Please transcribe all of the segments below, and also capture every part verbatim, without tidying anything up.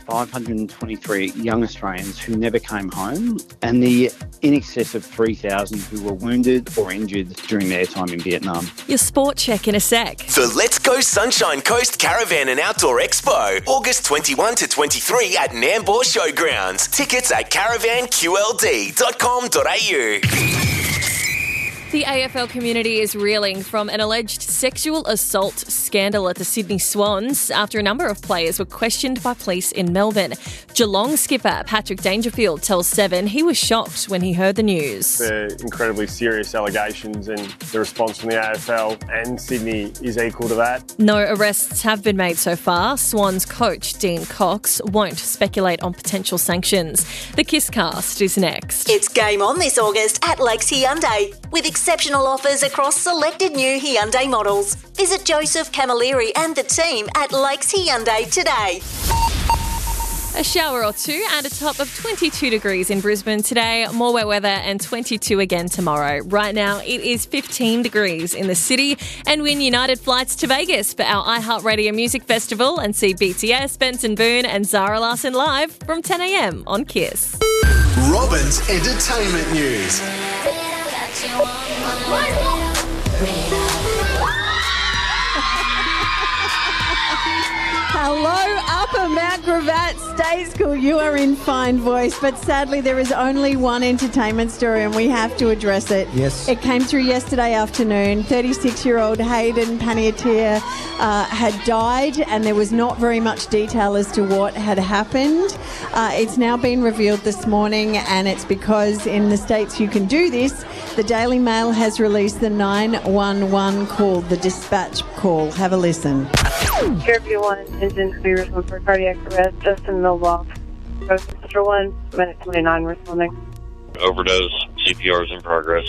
five hundred twenty-three young Australians who never came home, and the in excess of three thousand who were wounded or injured during their time in Vietnam. Your sport check in a sec. The Let's Go Sunshine Coast Caravan and Outdoor Expo, August twenty-first to twenty-third at Nambour Showgrounds. Tickets at caravan q l d dot com dot a u. The A F L community is reeling from an alleged sexual assault scandal at the Sydney Swans after a number of players were questioned by police in Melbourne. Geelong skipper Patrick Dangerfield tells Seven he was shocked when he heard the news. They're incredibly serious allegations, and the response from the A F L and Sydney is equal to that. No arrests have been made so far. Swans coach Dean Cox won't speculate on potential sanctions. The Kisscast is next. It's game on this August at Lakes Hyundai with exceptional offers across selected new Hyundai models. Visit Joseph Camilleri and the team at Lakes Hyundai today. A shower or two and a top of twenty-two degrees in Brisbane today. More wet weather and twenty-two again tomorrow. Right now it is fifteen degrees in the city, and win United flights to Vegas for our iHeartRadio Music Festival and see B T S, Benson Boone and Zara Larsson live from ten a m on Kiss. Robin's entertainment news. Hello, Upper Mount Gravatt State School. You are in fine voice, but sadly there is only one entertainment story and we have to address it. Yes. It came through yesterday afternoon. thirty-six-year-old Hayden Panettiere uh, had died, and there was not very much detail as to what had happened. Uh, it's now been revealed this morning, and it's because in the states you can do this. The Daily Mail has released the nine one one call, the dispatch call. Have a listen. Fairview one is in to be responding for cardiac arrest, just in the middle of Rochester one, minute twenty-nine responding. Overdose, C P R is in progress.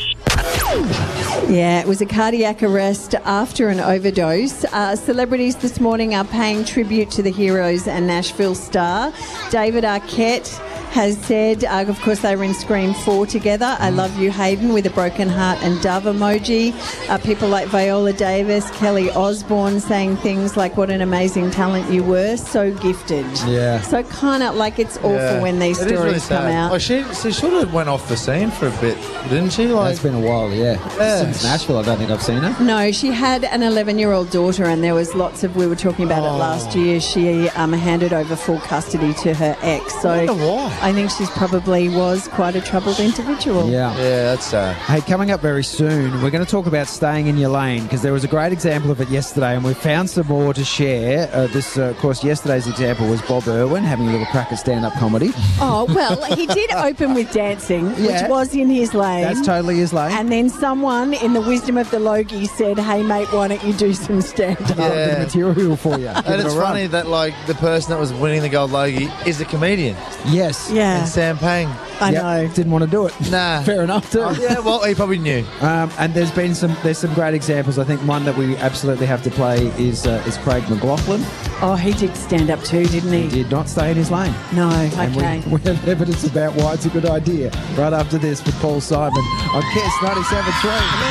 Yeah, it was a cardiac arrest after an overdose. Uh, celebrities this morning are paying tribute to the heroes and Nashville star. David Arquette has said, uh, of course, they were in Scream four together. I love you, Hayden, with a broken heart and dove emoji. Uh, people like Viola Davis, Kelly Osbourne saying things like, what an amazing talent you were, so gifted. Yeah. So kind of like it's awful Yeah. when these It is stories really come sad. out. Oh, she, she sort of went off the scene for a bit, didn't she? Like, It's been a while, yeah. Yeah. Since Nashville, I don't think I've seen her. No, she had an eleven-year-old daughter, and there was lots of, we were talking about Oh. it last year, she um, handed over full custody to her ex. So I wonder why. I think she's probably was quite a troubled individual. Yeah. yeah, that's sad. Hey, coming up very soon, we're going to talk about staying in your lane, because there was a great example of it yesterday, and we found some more to share. Uh, this, uh, of course, yesterday's example was Bob Irwin having a little crack at stand-up comedy. Oh, well, he did open with dancing, Yeah. which was in his lane. That's totally his lane. And then someone, in the wisdom of the Logie, said, hey, mate, why don't you do some stand-up? Oh, a bit of material for you. And it's funny that, like, the person that was winning the Gold Logie is a comedian. Yes. Yeah, And Sam Pang. I Yep. know. Didn't want to do it. Nah. Fair enough, too. Oh, yeah, well, he probably knew. Um, and there's been some there's some great examples. I think one that we absolutely have to play is uh, is Craig McLaughlin. Oh, he did stand up too, didn't he? He did not stay in his lane. No, And okay. we, we have evidence about why it's a good idea. Right after this with Paul Simon on Kiss ninety-seven point three.